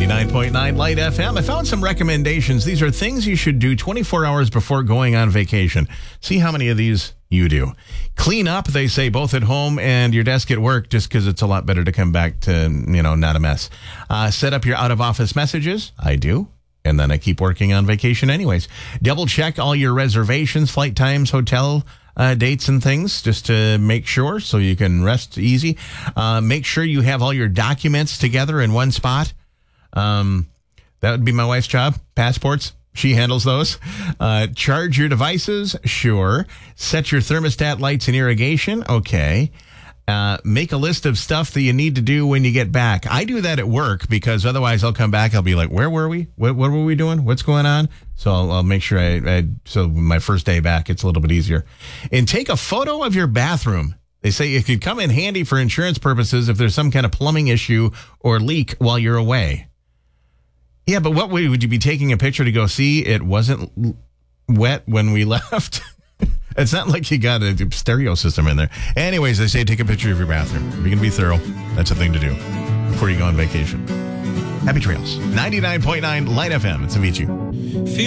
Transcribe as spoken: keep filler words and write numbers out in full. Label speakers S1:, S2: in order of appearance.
S1: ninety-nine point nine Light F M. I found some recommendations. These are things you should do twenty-four hours before going on vacation. See how many of these you do. Clean up, they say, both at home and your desk at work, just because it's a lot better to come back to, you know, not a mess. Uh, set up your out-of-office messages. I do. And then I keep working on vacation anyways. Double check all your reservations, flight times, hotel uh, dates and things, just to make sure so you can rest easy. Uh, make sure you have all your documents together in one spot. Um, that would be my wife's job. Passports. She handles those. Uh, charge your devices. Sure. Set your thermostat, lights, and irrigation. Okay. Uh, make a list of stuff that you need to do when you get back. I do that at work because otherwise I'll come back. I'll be like, where were we? What, what were we doing? What's going on? So I'll, I'll make sure I, I, so my first day back, it's a little bit easier. And take a photo of your bathroom. They say it could come in handy for insurance purposes if there's some kind of plumbing issue or leak while you're away. Yeah, but what way would you be taking a picture to go see it wasn't wet when we left? It's not like you got a stereo system in there. Anyways, they say take a picture of your bathroom. If you're going to be thorough, that's a thing to do before you go on vacation. Happy trails. ninety-nine point nine Light F M. It's Avicii.